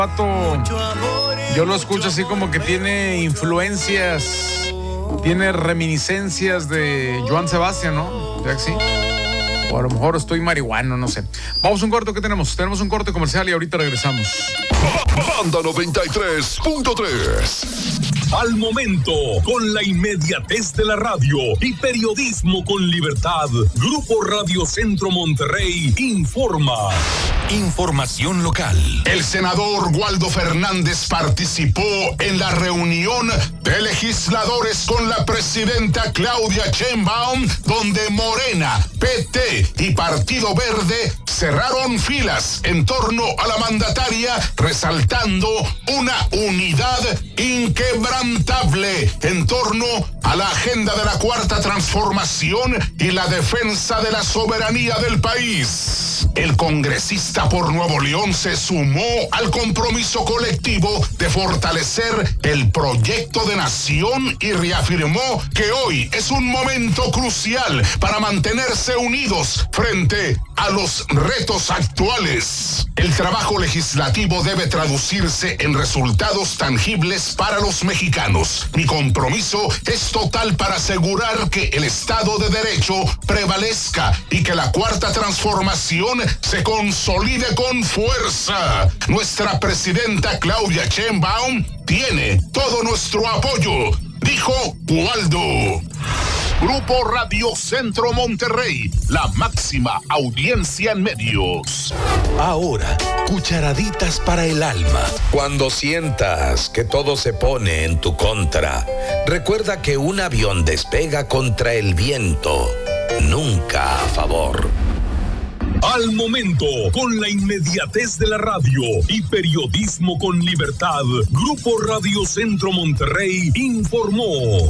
Pato, yo lo escucho así como que tiene influencias, tiene reminiscencias de Joan Sebastián, ¿no? ¿Ya que sí? O a lo mejor estoy marihuano, no sé. Vamos a un corte, ¿qué tenemos? Tenemos un corte comercial y ahorita regresamos. Banda 93.3. Al momento, con la inmediatez de la radio y periodismo con libertad, Grupo Radio Centro Monterrey informa. Información local. El senador Waldo Fernández participó en la reunión de legisladores con la presidenta Claudia Sheinbaum, donde Morena, PT y Partido Verde cerraron filas en torno a la mandataria, resaltando una unidad inquebrantable en torno a la agenda de la Cuarta Transformación y la defensa de la soberanía del país. El congresista por Nuevo León se sumó al compromiso colectivo de fortalecer el proyecto de nación y reafirmó que hoy es un momento crucial para mantenerse unidos frente a los retos actuales. El trabajo legislativo debe traducirse en resultados tangibles para los mexicanos. Mi compromiso es total para asegurar que el Estado de Derecho prevalezca y que la Cuarta Transformación se consolide con fuerza. Nuestra presidenta Claudia Sheinbaum tiene todo nuestro apoyo, dijo Waldo. Grupo Radio Centro Monterrey, la máxima audiencia en medios. Ahora, cucharaditas para el alma. Cuando sientas que todo se pone en tu contra, recuerda que un avión despega contra el viento, nunca a favor. Al momento, con la inmediatez de la radio y periodismo con libertad, Grupo Radio Centro Monterrey informó.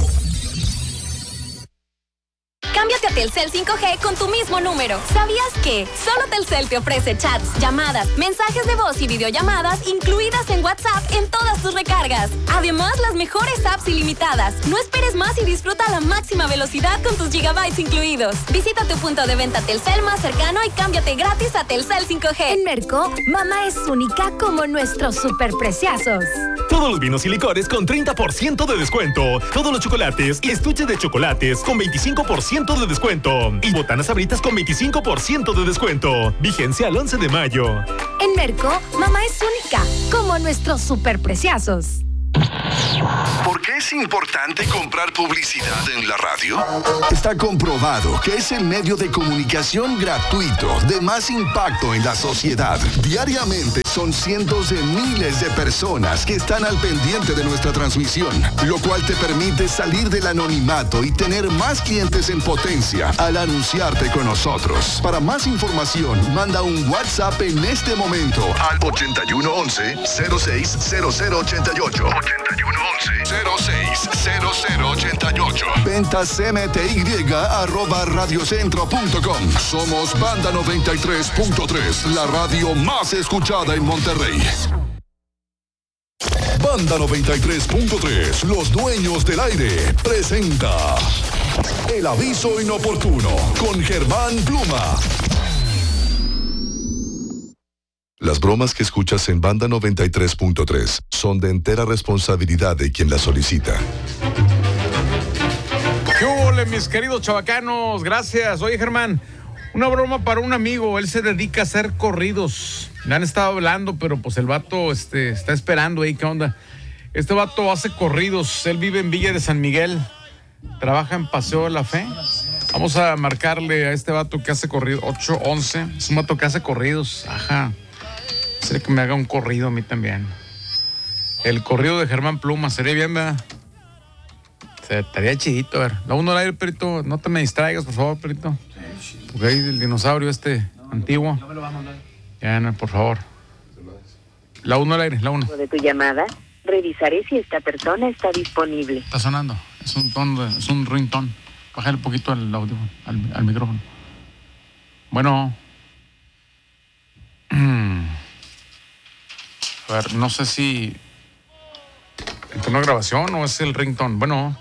Cámbiate a Telcel 5G con tu mismo número. ¿Sabías que solo Telcel te ofrece chats, llamadas, mensajes de voz y videollamadas incluidas en WhatsApp en todas tus recargas? Además, las mejores apps ilimitadas. No esperes más y disfruta la máxima velocidad con tus gigabytes incluidos. Visita tu punto de venta Telcel más cercano y cámbiate gratis a Telcel 5G. En Merco, mamá es única como nuestros superpreciazos. Todos los vinos y licores con 30% de descuento. Todos los chocolates y estuches de chocolates con 25% de descuento. Y botanas Sabritas con 25% de descuento. Vigencia al 11 de mayo. En Merco, mamá es única como nuestros superpreciazos. ¿Por qué es importante comprar publicidad en la radio? Está comprobado que es el medio de comunicación gratuito de más impacto en la sociedad. Diariamente son cientos de miles de personas que están al pendiente de nuestra transmisión, lo cual te permite salir del anonimato y tener más clientes en potencia al anunciarte con nosotros. Para más información, manda un WhatsApp en este momento al 8111-060088. 8111-060088. Ventas mty@radiocentro.com. Somos Banda 93.3, la radio más escuchada en Monterrey. Banda 93.3, los dueños del aire, presenta El Aviso Inoportuno con Germán Pluma. Las bromas que escuchas en Banda 93.3 son de entera responsabilidad de quien las solicita. ¿Qué hubo, mis queridos chavacanos? Gracias. Oye, Germán, una broma para un amigo. Él se dedica a hacer corridos. Me han estado hablando, pero pues el vato está esperando ahí. ¿Qué onda? Este vato hace corridos. Él vive en Villa de San Miguel. Trabaja en Paseo de la Fe. Vamos a marcarle a este vato que hace corridos. 811. Es un vato que hace corridos. Ajá. Sería que me haga un corrido a mí también. El corrido de Germán Pluma. Sería bien, ¿verdad? Estaría chidito, a ver. La uno al aire, Perito. No te me distraigas, por favor, Perito. Porque hay el dinosaurio antiguo. No me lo vas a mandar. Ya, no, por favor. La uno al aire, la uno. De tu llamada, revisaré si esta persona está disponible. Está sonando. Es un ringtone. Bájale un poquito al audio, al micrófono. Bueno. A ver, no sé si entró una grabación o es el ringtone. Bueno.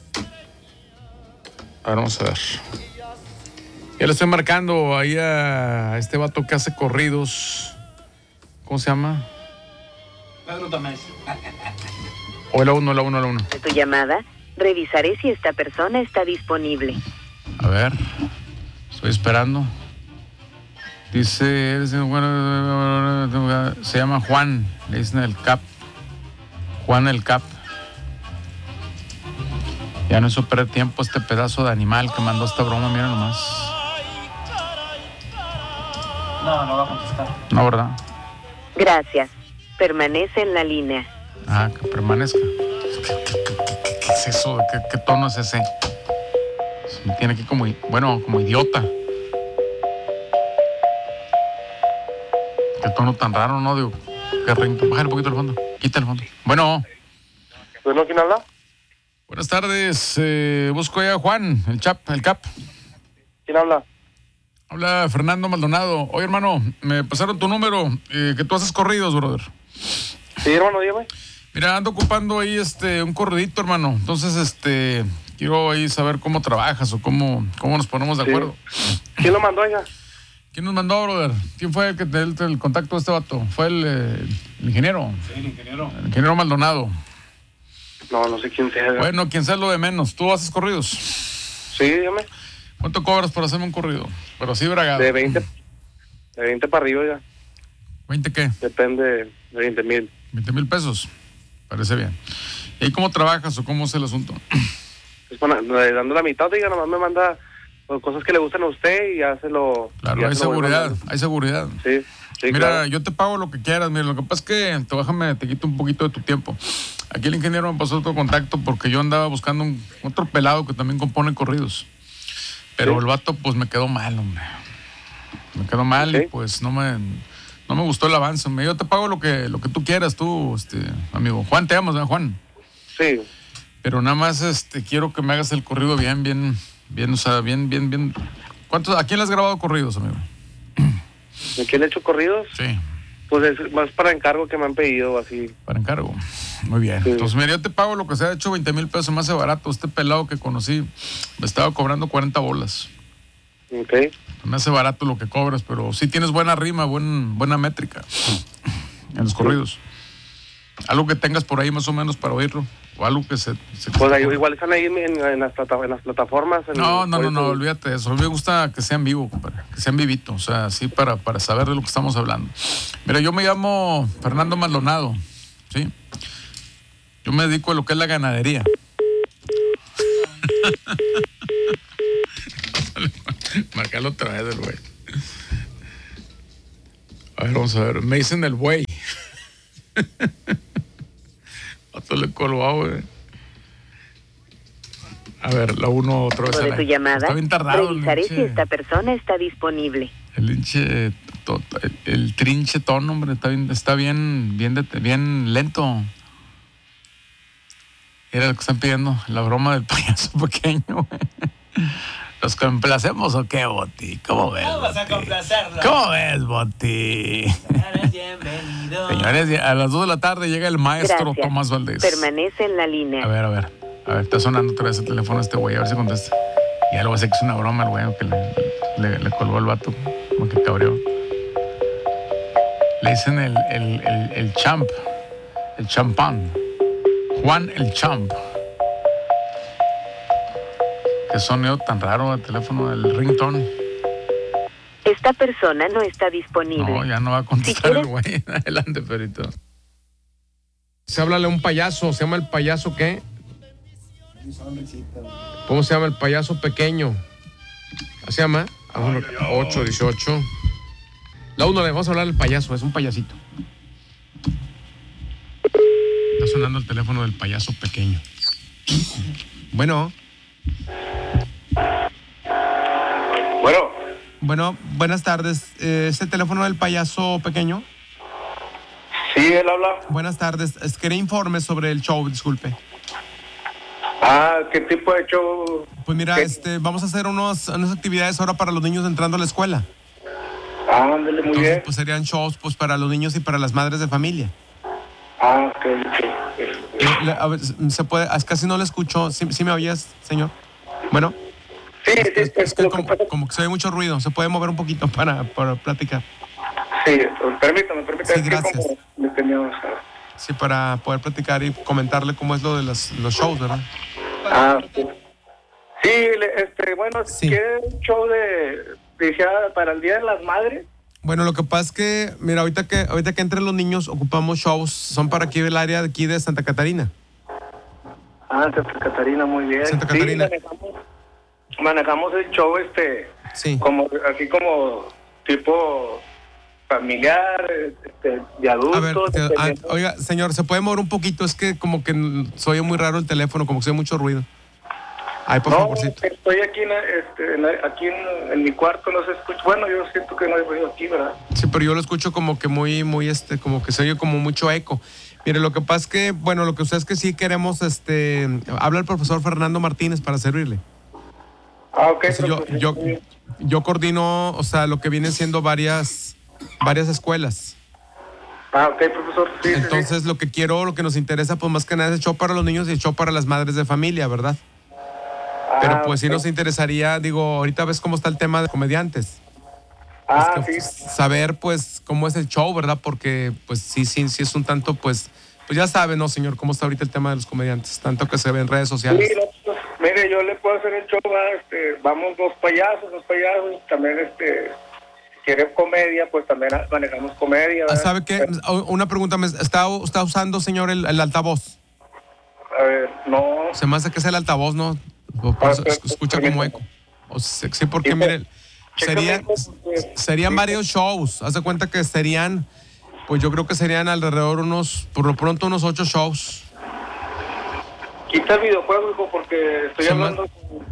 A ver, vamos a ver. Ya le estoy marcando ahí a este vato que hace corridos. ¿Cómo se llama? Pedro Tamés. O la 1. De tu llamada, revisaré si esta persona está disponible. A ver, estoy esperando. Dice, se llama Juan, le dicen el Cap. Juan el Cap. Ya no hizo perder tiempo este pedazo de animal que mandó esta broma, mira nomás. No va a contestar. No, ¿verdad? Gracias. Permanece en la línea. Ah, que permanezca. ¿Qué es eso? ¿Qué tono es ese? Me tiene aquí como idiota. Qué tono tan raro, ¿no? Digo, bájale un poquito el fondo. Quita el fondo. Bueno, ¿quién habla? buenas tardes. Busco ya a Juan, el Cap. ¿Quién habla? Habla Fernando Maldonado. Oye, hermano, me pasaron tu número, que tú haces corridos, brother. Sí, hermano, dígame. Mira, ando ocupando ahí un corridito, hermano. Entonces, quiero ahí saber cómo trabajas o cómo nos ponemos de acuerdo. ¿Quién lo mandó, hija? ¿Quién nos mandó, brother? ¿Quién fue el que te dio el contacto de este vato? ¿Fue el ingeniero? Sí, el ingeniero. El ingeniero Maldonado. No sé quién sea. Bueno, quien sea lo de menos. ¿Tú haces corridos? Sí, dígame. ¿Cuánto cobras por hacerme un corrido? Pero sí bragado. De 20 para arriba ya. ¿20 qué? Depende de 20,000. 20,000 pesos. Parece bien. ¿Y ahí cómo trabajas o cómo es el asunto? Pues dando la mitad, diga, nomás me manda cosas que le gustan a usted y ya se lo... Claro, hay seguridad. Sí, mira, claro. yo te pago lo que quieras, mira, lo que pasa es que te quito un poquito de tu tiempo. Aquí el ingeniero me pasó otro contacto porque yo andaba buscando otro pelado que también compone corridos. Pero el vato, pues, me quedó mal, hombre. Me quedó mal y, pues, no me gustó el avance. Yo te pago lo que tú quieras, tú, amigo. Juan, te llamas, ¿verdad, Juan? Sí. Pero nada más, quiero que me hagas el corrido bien, o sea, bien. ¿A quién le has grabado corridos, amigo? ¿A quién le he hecho corridos? Sí. Pues es más para encargo que me han pedido, así. Para encargo. Muy bien. Sí. Entonces, mira, yo te pago lo que sea. De hecho, 20,000 pesos más de barato. Este pelado que conocí me estaba cobrando 40 bolas. Ok. Me hace barato lo que cobras, pero sí tienes buena rima, buena métrica en los corridos. Algo que tengas por ahí más o menos para oírlo. O algo que se pues ahí, igual están ahí en las plataformas. No, olvídate de eso. A mí me gusta que sean vivos, compadre, que sean vivitos, o sea, así para saber de lo que estamos hablando. Mira, yo me llamo Fernando Maldonado, ¿sí? Yo me dedico a lo que es la ganadería. Márcalo otra vez el güey. A ver, vamos a ver. Me dicen el güey. Otro le colgó, güey. A ver, la 1 otra vez. De tu llamada, está bien tardado. Revisaré si esta persona está disponible. El trinche tono, hombre, está bien lento. Era lo que están pidiendo, la broma del payaso pequeño, güey. ¿Los complacemos o qué, Boti? ¿Cómo ves? Vamos a complacerlo. ¿Cómo ves, Boti? Señores, bienvenidos. Señores, a las 2 de la tarde llega el maestro Gracias. Tomás Valdés. Permanece en la línea. A ver, está sonando otra vez el teléfono este güey, a ver si contesta. Ya lo voy a hacer que es una broma el güey, que le colgó el vato, como que cabreó. Le dicen el champ, el champán. Juan el Champ. Qué sonido tan raro el teléfono del ringtone. Esta persona no está disponible. No, ya no va a contestar el güey. Adelante, perito. Se habla de un payaso, ¿se llama el payaso qué? ¿Cómo se llama el payaso pequeño? ¿Se llama? 8, 18. La 1 le vamos a hablar del payaso, es un payasito. Está sonando el teléfono del payaso pequeño. Bueno. Bueno, buenas tardes. ¿Es el teléfono del payaso pequeño? Sí, él habla. Buenas tardes. Quería informes sobre el show, disculpe. ¿Qué tipo de show? Pues mira, vamos a hacer unas actividades ahora para los niños entrando a la escuela. Ándale, muy bien. Pues serían shows pues para los niños y para las madres de familia. Ok. A ver, se puede, casi no le escucho. ¿Sí me oyes, señor? Bueno. Sí. Es que como que se oye mucho ruido. ¿Se puede mover un poquito para platicar? Sí, permítame. Sí, gracias. Sí, para poder platicar y comentarle cómo es lo de los shows, ¿verdad? Sí. Sí, bueno, Sí. ¿qué show para el Día de las Madres? Bueno, lo que pasa es que, mira, ahorita que entren los niños, ocupamos shows, son para aquí el área de aquí de Santa Catarina. Santa Catarina, muy bien. Santa Catarina. Sí, manejamos el show, Sí. así como tipo familiar, de adultos. A ver, oiga, señor, ¿se puede mover un poquito? Es que como que se oye muy raro el teléfono, como que se oye mucho ruido. Ay, por favorcito. Estoy aquí, aquí en mi cuarto, no se escucha. Bueno, yo siento que no hay ruido aquí, ¿verdad? Sí, pero yo lo escucho como que muy, como que se oye como mucho eco. Mire, lo que pasa es que, bueno, lo que usted es que sí queremos, habla el profesor Fernando Martínez para servirle. Ok. Entonces, yo coordino, o sea, lo que vienen siendo varias escuelas. Ok, profesor. Sí, entonces, lo que nos interesa, pues más que nada es el show para los niños y el show para las madres de familia, ¿verdad? Pero pues sí nos interesaría, digo, ahorita ves cómo está el tema de comediantes. Sí. Saber, pues, cómo es el show, ¿verdad? Porque, pues, sí es un tanto, pues ya sabe, ¿no, señor? Cómo está ahorita el tema de los comediantes, tanto que se ve en redes sociales. Sí, pues, mire, yo le puedo hacer el show, vamos dos payasos, también, si quieren comedia, pues también manejamos comedia, ¿verdad? ¿Sabe qué? Una pregunta, ¿está usando, señor, el altavoz? A ver, no. Se me hace que es el altavoz, ¿no? Escucha como eco. Sí, porque mire, serían varios shows. Haz de cuenta que serían, pues yo creo que serían alrededor por lo pronto unos 8 shows. Quita el videojuego, hijo, porque estoy hablando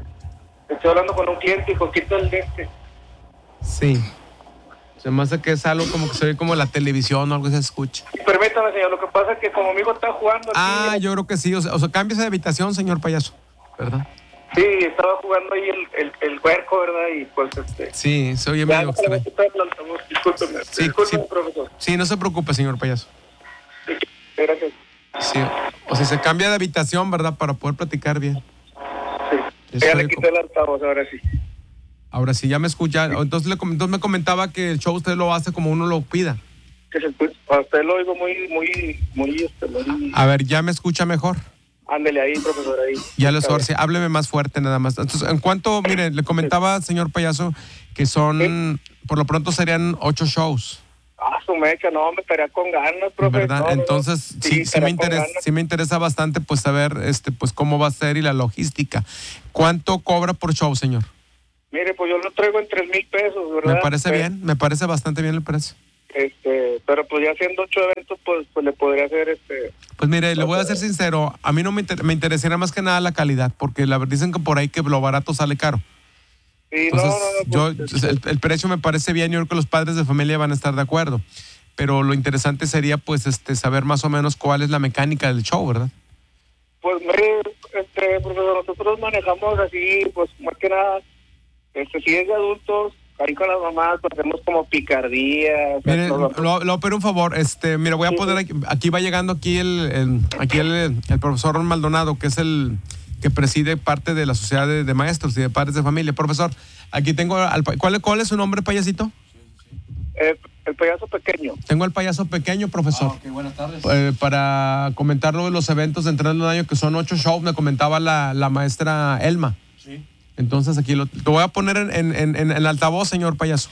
con un cliente, hijo, quita el de este. Sí. Se me hace que es algo como que se ve como la televisión o algo que se escucha. Permítame, señor, lo que pasa es que como mi hijo está jugando aquí... yo creo que sí. O sea, cámbiese de habitación, señor payaso, ¿verdad? Sí, estaba jugando ahí el huerco, ¿verdad? Y pues Sí, se oye medio extraño. Discúlpeme, profesor. Sí, no se preocupe, señor payaso. Gracias. Sí, o sea, se cambia de habitación, ¿verdad? Para poder platicar bien. Sí, ya le quité el altavoz, ahora sí. Ahora sí, ya me escucha. Entonces me comentaba que el show usted lo hace como uno lo pida. A usted lo oigo muy... A ver, ¿ya me escucha mejor? Ándele ahí, profesor, ahí. Ya lo sí, hábleme más fuerte nada más. Entonces, en cuanto, mire, le comentaba, señor payaso, que son, por lo pronto serían 8 shows. Su mecha, no, me estaría con ganas, profesor. ¿Verdad? Entonces, sí me interesa bastante, pues, saber, pues, cómo va a ser y la logística. ¿Cuánto cobra por show, señor? Mire, pues yo lo traigo en 3,000 pesos, ¿verdad? Me parece bien, me parece bastante bien el precio. Pero pues ya haciendo 8 eventos, pues le podría hacer Pues mire, le voy a ser sincero, a mí no me interesaría más que nada la calidad, porque dicen que por ahí que lo barato sale caro. Sí, entonces, el precio me parece bien, yo creo que los padres de familia van a estar de acuerdo, pero lo interesante sería pues saber más o menos cuál es la mecánica del show, ¿verdad? Pues mire, profesor, nosotros manejamos así, pues más que nada, si es de adultos, ahí con las mamás pues, hacemos como picardía. Mire, lo pero un favor, mira, voy a poner aquí va llegando el profesor Maldonado, que es el que preside parte de la sociedad de maestros y de padres de familia. Profesor, aquí tengo ¿cuál es su nombre, payasito? El payaso pequeño. Tengo el payaso pequeño, profesor. Ok, buenas tardes. Para comentar lo de los eventos de entrando del año, que son 8 shows, me comentaba la maestra Elma. Sí. Entonces aquí lo voy a poner en el altavoz, señor payaso.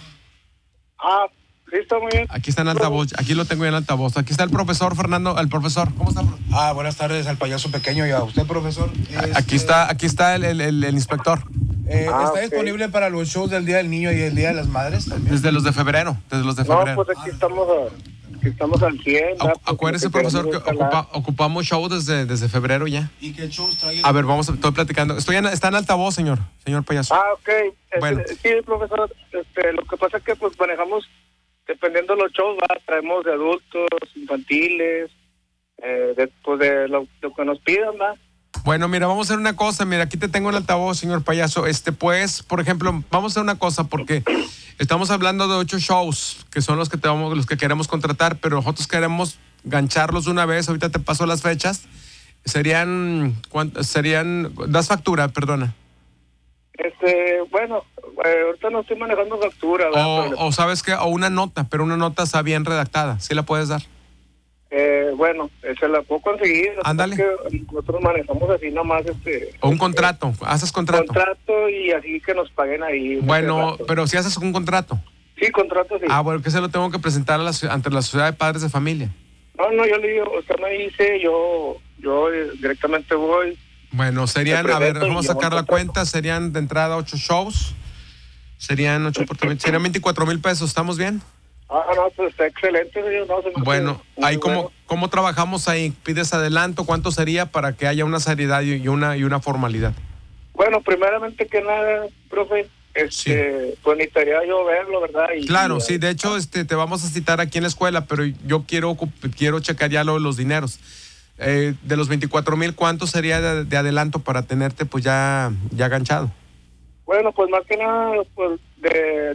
Listo, muy bien. Aquí está en altavoz, aquí lo tengo en altavoz. Aquí está el profesor Fernando, el profesor. ¿Cómo está, profesor? Buenas tardes al payaso pequeño y a usted, profesor. Aquí está el inspector. ¿Está disponible para los shows del Día del Niño y el Día de las Madres también? Desde los de febrero. No, pues aquí estamos al 100. Acuérdese, profesor, que ocupamos show desde febrero ya. ¿Y qué shows trae? A ver, estoy platicando. Está en altavoz, señor payaso. Ok. Bueno. Sí, profesor, lo que pasa es que pues manejamos, dependiendo de los shows, traemos de adultos, infantiles, después de lo que nos pidan, ¿va? Bueno, mira, vamos a hacer una cosa. Mira, aquí te tengo el altavoz, señor payaso. Pues, por ejemplo, vamos a hacer una cosa porque estamos hablando de 8 shows, que son los que queremos contratar, pero nosotros queremos gancharlos de una vez. Ahorita te paso las fechas. Das factura, perdona. Bueno, ahorita no estoy manejando factura. O sabes qué, o una nota, pero una nota está bien redactada. ¿Sí la puedes dar? Bueno, se la puedo conseguir. Ándale. Nosotros manejamos así nomás O un contrato, haces contrato. Contrato y así que nos paguen ahí. Bueno, pero si haces un contrato. Sí, contrato sí. Bueno, que se lo tengo que presentar ante la Sociedad de Padres de Familia. No, yo le digo, usted me dice, yo directamente voy. Bueno, serían, a ver, vamos a sacar la cuenta, serían de entrada 8 shows, serían 8 por 30, serían 24,000 pesos, ¿estamos bien? No, pues está excelente, señor. Bueno, ahí ¿cómo trabajamos ahí? ¿Pides adelanto? ¿Cuánto sería para que haya una seriedad y una formalidad? Bueno, primeramente que nada, profe, pues necesitaría yo verlo, ¿verdad? Claro, sí, de hecho te vamos a citar aquí en la escuela, pero yo quiero checar ya los dineros. De los 24,000, ¿cuánto sería de adelanto para tenerte pues ya aganchado? Bueno, pues más que nada, pues de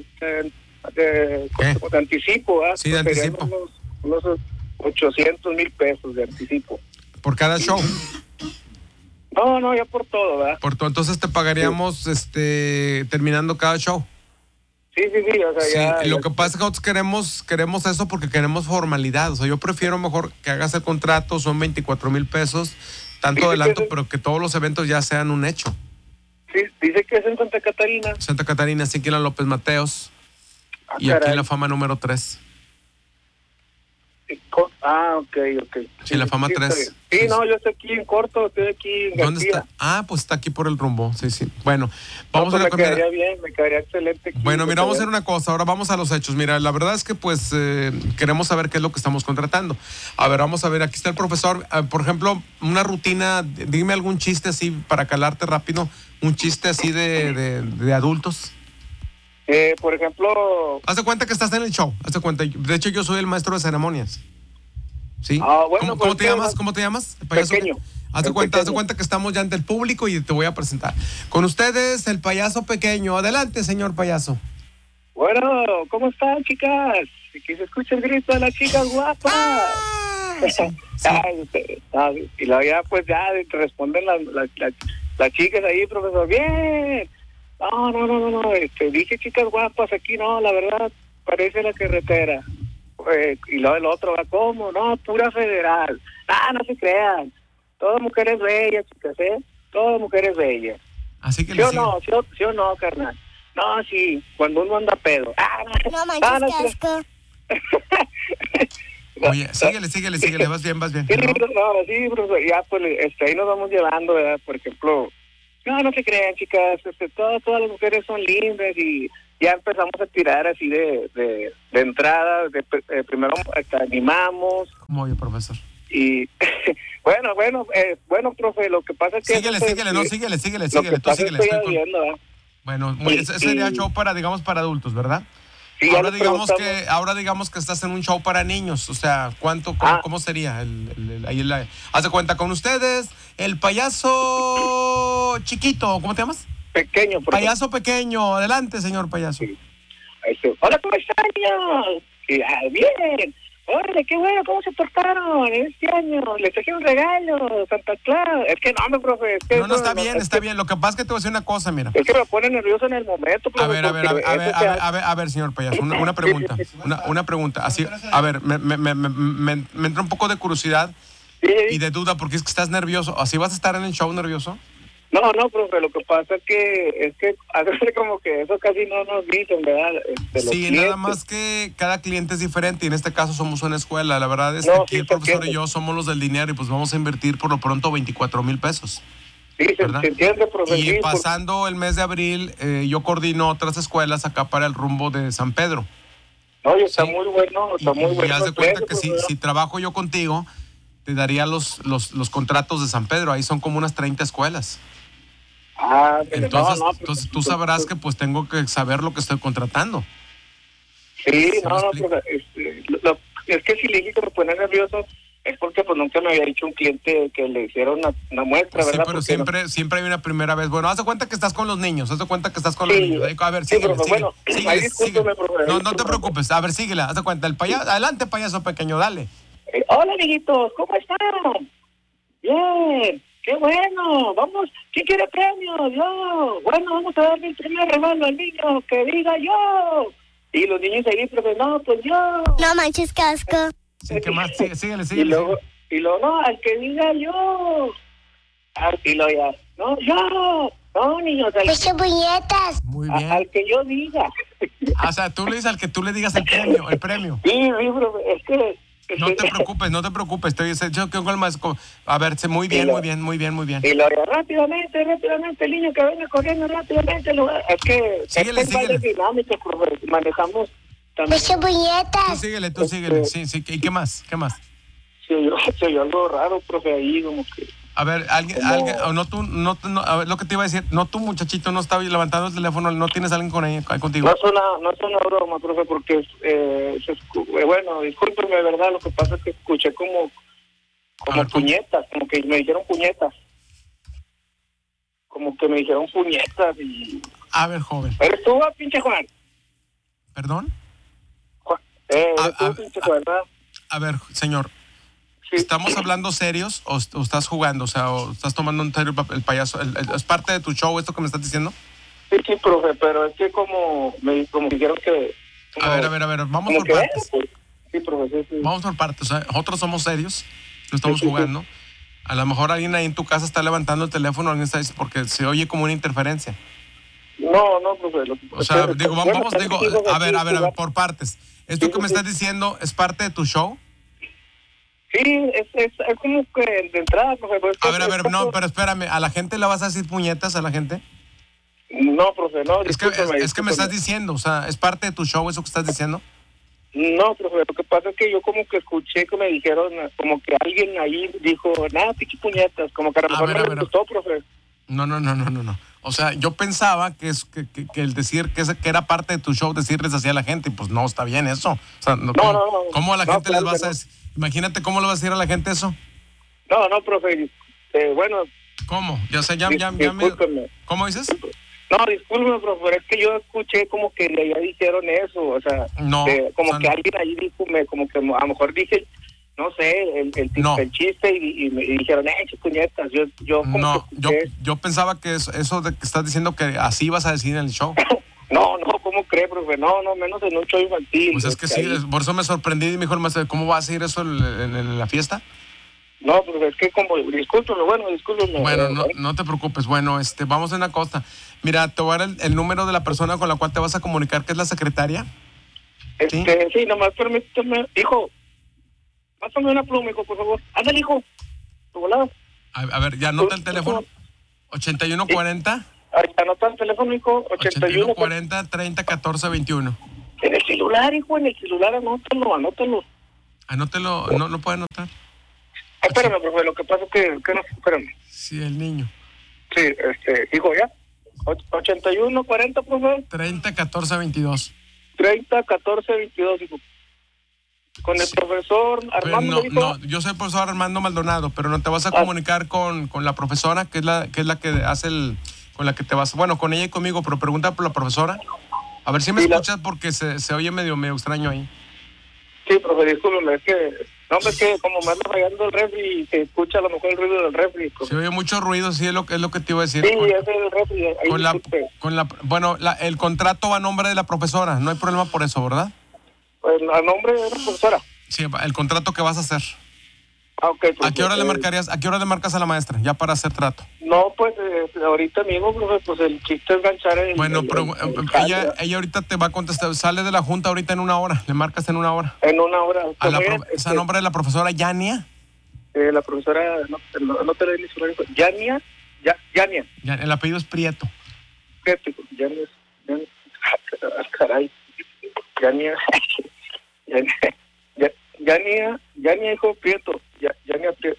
anticipo, ¿ah? Sí, de anticipo. Unos 800,000 pesos de anticipo. ¿Por cada show? No, ya por todo, ¿verdad? Por todo, entonces te pagaríamos terminando cada show. Sí, o sea, ya. Lo que pasa es que nosotros queremos eso porque queremos formalidad. O sea, yo prefiero mejor que hagas el contrato, son 24,000 pesos, tanto adelanto, pero que todos los eventos ya sean un hecho. Sí, dice que es en Santa Catarina. Santa Catarina, sí, aquí en la López Mateos. Y aquí en la Fama número 3. Ok. Sí, la Fama 3. Sí, no, yo estoy aquí en Corto, estoy aquí en ¿Dónde García. está? Pues está aquí por el rumbo, sí. Bueno, vamos a me quedaría bien, me quedaría excelente. Aquí, bueno, mira, vamos a hacer una cosa, ahora vamos a los hechos. Mira, la verdad es que pues queremos saber qué es lo que estamos contratando. A ver, vamos a ver, aquí está el profesor. Por ejemplo, una rutina, dime algún chiste así para calarte rápido, un chiste así de adultos. Por ejemplo... Haz de cuenta que estás en el show, haz de cuenta. De hecho, yo soy el maestro de ceremonias. ¿Sí? Bueno, ¿Cómo te llamas? El payaso Pequeño. Haz de cuenta que estamos ya ante el público y te voy a presentar. Con ustedes, el payaso pequeño. Adelante, señor payaso. Bueno, ¿cómo están, chicas? Que se escucha el grito de las chicas guapas. Y luego ya, pues ya responden las chicas ahí, profesor. Bien. No. Dije chicas guapas, aquí no, la verdad, parece la carretera. Y luego el otro va, ¿cómo? No, pura federal. No se crean. Todas mujeres bellas, chicas, Todas mujeres bellas. Así que ¿Sí o no, carnal? No, sí, cuando uno anda pedo. No manches, qué asco. Oye, síguele, vas bien. Sí, profesor, ya pues ahí nos vamos llevando, ¿verdad? Por ejemplo, no se crean, chicas, todas las mujeres son lindas y ya empezamos a tirar así de entrada, primero hasta animamos. ¿Cómo oye, profesor? Y bueno, profe, lo que pasa es que... Síguele, tú síguele. Bueno, ese sería show para adultos, ¿verdad? Sí, ahora digamos que estás en un show para niños, o sea, ¿cómo sería? Haz de cuenta con ustedes, el payaso chiquito, ¿cómo te llamas? Pequeño. Payaso pequeño, adelante, señor payaso. Sí. Hola, ¿cómo están, niños? Bien. Órale, qué bueno, ¿cómo se portaron este año? Les traje un regalo, Santa Claus. Es que no, profe. No, está bien. Lo que pasa es que te voy a decir una cosa, mira. Es que me pone nervioso en el momento, profe. A ver, señor payaso, una pregunta. Una pregunta. Así, a ver, me entra un poco de curiosidad y de duda, porque es que estás nervioso. ¿Así vas a estar en el show nervioso? No, profe, lo que pasa es que hace como que eso casi no nos dicen, ¿verdad? Sí, nada más que cada cliente es diferente y en este caso somos una escuela. La verdad es que aquí el profesor y yo somos los del dinero y pues vamos a invertir por lo pronto 24,000 pesos. Sí, se entiende, profe. Y pasando el mes de abril, yo coordino otras escuelas acá para el rumbo de San Pedro. Oye, está muy bueno, Y haz de cuenta que si trabajo yo contigo, te daría los contratos de San Pedro. Ahí son como unas 30 escuelas. Entonces tú sabrás que pues tengo que saber lo que estoy contratando. Sí, es que si le dije que me pone nervioso es porque pues nunca me había dicho un cliente que le hiciera una muestra, ¿verdad? Sí, pero siempre hay una primera vez. Bueno, haz de cuenta que estás con los niños, los niños. A ver, síguele. No te preocupes, a ver, síguele, haz de cuenta. Adelante, payaso pequeño, dale. Hola, amiguitos, ¿cómo están? Bien. ¡Qué bueno! Vamos, ¿quién quiere premios? Yo. Bueno, vamos a darle el primer regalo al niño, que diga yo. Y los niños ahí, profe, no, pues yo. No manches, qué asco. Sí, ¿qué más? Síguele. Y luego, no, al que diga yo. Y luego ya, no, yo. No, niños. ¡Muchas puñetas! Muy bien. Al que yo diga. O sea, tú le dices al que tú le digas el premio. Sí, profe, es que... No te preocupes. Yo creo que el más... A ver, muy bien. Y luego ya, rápidamente, el niño que venga corriendo rápidamente. Es que... Síguele. Dinámica, profe, manejamos también. ¡Muchas puñetas! Tú síguele. Sí. ¿Y qué más? Se oyó algo raro, profe, ahí como que... A ver, alguien, o no tú, a ver, lo que te iba a decir, no tú, muchachito, no estaba levantando el teléfono, no tienes a alguien contigo. No es una broma, profe, porque, bueno, discúlpeme, ¿verdad? Lo que pasa es que escuché como puñetas, como que me dijeron puñetas. Y... A ver, joven. ¿Eres tú, pinche Juan? ¿Perdón? ¿Eres tú, pinche Juan, verdad? A ver, señor. Sí. ¿Estamos hablando serios o estás jugando? O sea, ¿o estás tomando en serio el payaso? ¿Es parte de tu show esto que me estás diciendo? Sí, profe, pero es que como dijeron que... A ver, vamos por partes. Sí, profe, sí. Vamos por partes, o sea, nosotros somos serios, no estamos jugando. A lo mejor alguien ahí en tu casa está levantando el teléfono, alguien está diciendo, porque se oye como una interferencia. No, profe. O sea, a ver, por partes. ¿Esto que me estás diciendo es parte de tu show? Sí, es como que de entrada, profe. A ver, pero espérame, ¿a la gente le vas a decir puñetas a la gente? No, profe, no. Es que me estás diciendo, o sea, ¿es parte de tu show eso que estás diciendo? No, profe, lo que pasa es que yo como que escuché que me dijeron, como que alguien ahí dijo, nada, pichi puñetas, como que a lo mejor me gustó, profe. No. O sea, yo pensaba que el decir que era parte de tu show, decirles así a la gente, y pues no, está bien eso. O sea, ¿cómo a la gente les vas a decir? Imagínate cómo le vas a decir a la gente eso. No, profe, bueno. ¿Cómo? Ya sé, ¿Cómo dices? No, discúlpeme, profe, es que yo escuché como que ya dijeron eso, o sea, que alguien ahí dijo, como que a lo mejor dije, no sé, el chiste y me dijeron, puñetas, yo pensaba que eso de que estás diciendo que así vas a decir en el show. No, ¿cómo cree, profe? No, menos en un show infantil. Pues es que sí, por eso me sorprendí y me dijo el maestro, ¿cómo va a decir eso en la fiesta? No, profe, es que discúlpeme. Bueno, no te preocupes. Bueno, vamos a una cosa. Mira, te voy a dar el número de la persona con la cual te vas a comunicar, que es la secretaria. Sí, nomás permíteme, hijo. Pásame una pluma, hijo, por favor. Ándale, hijo. Tu volado. A ver, ya anota el teléfono. 8140. Anota el teléfono, hijo. 8140 30 14 21. En el celular, hijo, anótalo. Anótelo, no puede anotar. Espérame, profe, lo que pasa es que no, espérame. Sí, el niño. Sí, hijo, ya. 8140, profe. 30 14 22. 30 14 22, hijo. Con el profesor Armando. No, yo soy el profesor Armando Maldonado, pero no te vas a comunicar con la profesora, que es la que hace con la que te vas, bueno, con ella y conmigo, pero pregunta por la profesora. A ver si me escuchas porque se oye medio extraño ahí. Sí, profe, discúlpeme, es que como me anda rayando el refri y se escucha a lo mejor el ruido del refri. Profe. Se oye mucho ruido, sí, es lo que te iba a decir. Sí, ese es el refri. El contrato va a nombre de la profesora, no hay problema por eso, ¿verdad? Pues a nombre de la profesora. Sí, el contrato que vas a hacer. Ok. Profe, ¿A qué hora le marcas a la maestra ya para hacer trato? No, pues ahorita mismo, profe, pues el chiste es ganchar ella ahorita te va a contestar, sale de la junta ahorita en 1 hora, le marcas en 1 hora. En 1 hora. ¿Es a nombre de la profesora Yania? La profesora, no te lo he dicho, Yania. El apellido es Prieto. Yania, caray. Yania, hijo Prieto. Yania Prieto.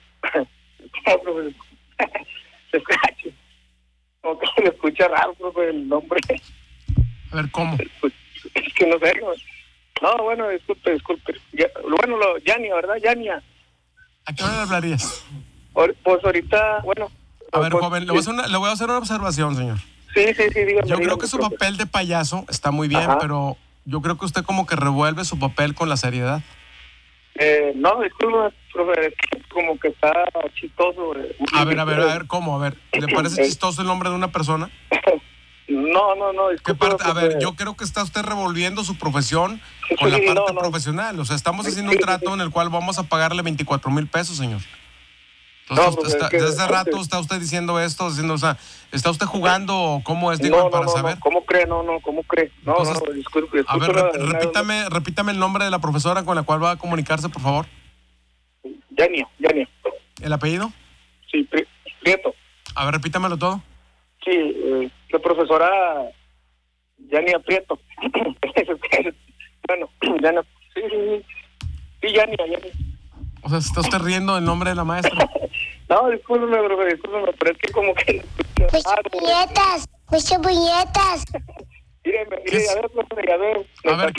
Como que se escucha raro, profe, el nombre. A ver, ¿cómo? Es que no sé. No, bueno, disculpe. Yania, ¿verdad? Yania. ¿A qué hora le hablarías? Pues ahorita, bueno. A ver, joven, le voy a hacer una observación, señor. Sí, dígame. Yo creo que su papel de payaso está muy bien, pero yo creo que usted como que revuelve su papel con la seriedad. No, disculpe, profe, como que está chistoso. A ver, ¿cómo? A ver, ¿le parece chistoso el nombre de una persona? No, No. ¿Qué parte? A ver, yo creo que está usted revolviendo su profesión con la parte profesional. O sea, estamos haciendo un trato en el cual vamos a pagarle 24,000 pesos, señor. Entonces, desde hace rato está usted diciendo esto, o sea, ¿está usted jugando o cómo es? Digo, para saber. ¿Cómo cree? ¿Cómo cree? Entonces, disculpe. A ver, repítame el nombre de la profesora con la cual va a comunicarse, por favor. Yania. ¿El apellido? Sí, Prieto. A ver, repítamelo todo. Sí, la profesora Yania Prieto. Bueno, Yania. Sí, Yania. O sea, ¿se está usted riendo del nombre de la maestra? No, discúlpeme, pero es que como que... Muchas puñetas. Mire, a ver, profe, a ver.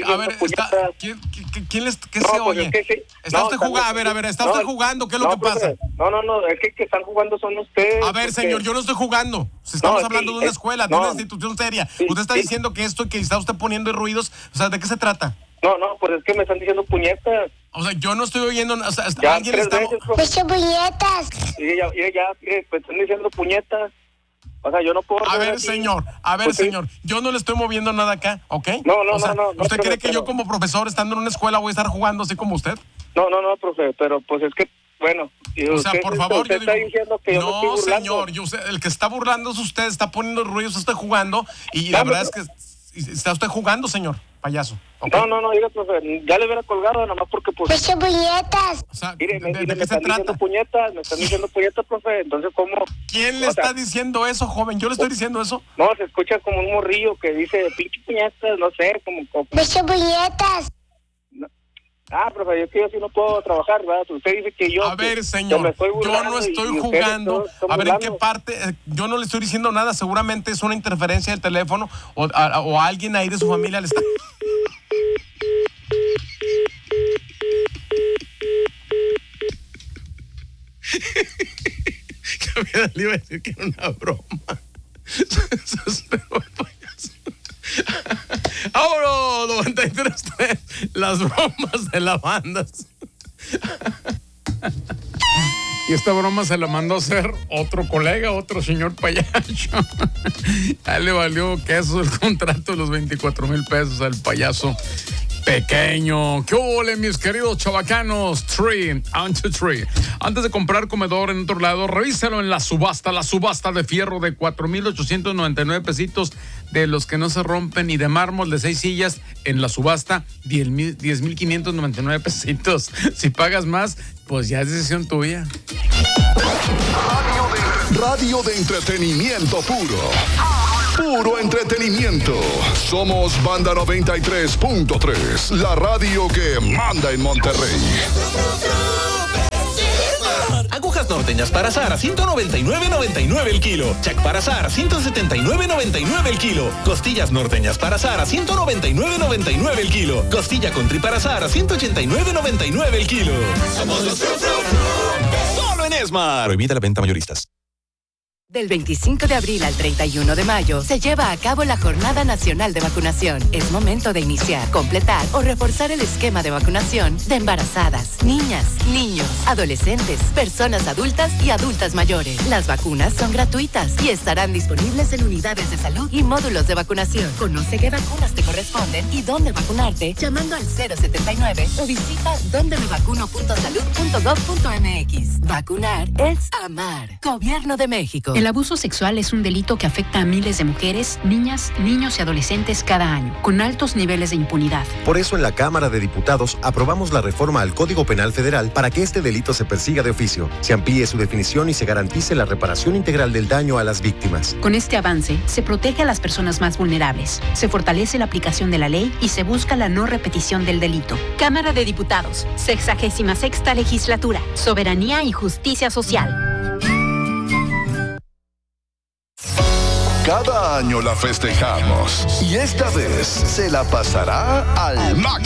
¿Qué se oye? ¿Está usted jugando? A ver, ¿está usted jugando? ¿Qué es lo que pasa? No, es que están jugando son ustedes. A ver, señor, yo no estoy jugando. Estamos hablando de una escuela, de una institución seria. Usted está diciendo que esto y que está usted poniendo ruidos. O sea, ¿de qué se trata? No, pues es que me están diciendo puñetas. O sea, yo no estoy oyendo, o sea, ya alguien está... Muchas puñetas. Ya, pues están diciendo puñetas. O sea, yo no puedo... A ver, señor, yo no le estoy moviendo nada acá, ¿ok? No. ¿Usted cree que yo como profesor, estando en una escuela, voy a estar jugando así como usted? No, profe, pero pues es que, bueno... O sea, por favor, usted está diciendo que yo no estoy burlando. Señor, el que está burlando es usted, está poniendo ruidos, está jugando, y la verdad es que está usted jugando, señor payaso. ¿Okay? No, diga, profe, ya le hubiera colgado, nada más porque pues... Muchas puñetas. O sea, mire, ¿de me qué se están trata? Me están diciendo puñetas, profe, entonces, ¿cómo? ¿Quién le está diciendo eso, joven? ¿Yo le estoy diciendo eso? No, se escucha como un morrillo que dice, pinche puñetas, no sé, como... Muchas puñetas. Profe, yo sí no puedo trabajar, ¿verdad? Usted dice que yo... A ver, señor, yo no estoy jugando. A ver, ¿en qué parte? Yo no le estoy diciendo nada. Seguramente es una interferencia del teléfono o alguien ahí de su familia le está... Que le iba a decir que era una broma. ¡Vámonos! 93.3, las bromas de la banda. Y esta broma se la mandó a hacer otro colega, otro señor payaso. Ya le valió queso el contrato de los 24,000 pesos al payaso pequeño. ¿Qué ole, mis queridos chavacanos? 3 on 2 3. Antes de comprar comedor en otro lado, revísalo en la subasta de fierro de 4,899 pesitos, de los que no se rompen, ni de mármol de 6 sillas. En la subasta, 10,599 pesitos. Si pagas más, pues ya es decisión tuya. Radio de entretenimiento puro. Puro entretenimiento. Somos Banda 93.3, la radio que manda en Monterrey. Agujas norteñas para asar a $199.99 el kilo. Chac para asar a $179.99 el kilo. Costillas norteñas para asar a $199.99 el kilo. Costilla con tri para asar a $189.99 el kilo. Somos los solo en Esmar. Prohibida la venta mayoristas. Del 25 de abril al 31 de mayo se lleva a cabo la Jornada Nacional de Vacunación. Es momento de iniciar, completar o reforzar el esquema de vacunación de embarazadas, niñas, niños, adolescentes, personas adultas y adultas mayores. Las vacunas son gratuitas y estarán disponibles en unidades de salud y módulos de vacunación. Conoce qué vacunas te corresponden y dónde vacunarte llamando al 079 o visita dondemevacuno.salud.gov.mx. Vacunar es amar. Gobierno de México. El abuso sexual es un delito que afecta a miles de mujeres, niñas, niños y adolescentes cada año, con altos niveles de impunidad. Por eso en la Cámara de Diputados aprobamos la reforma al Código Penal Federal para que este delito se persiga de oficio, se amplíe su definición y se garantice la reparación integral del daño a las víctimas. Con este avance, se protege a las personas más vulnerables, se fortalece la aplicación de la ley y se busca la no repetición del delito. Cámara de Diputados, 66ª Legislatura, Soberanía y Justicia Social. Cada año la festejamos y esta vez se la pasará al máximo.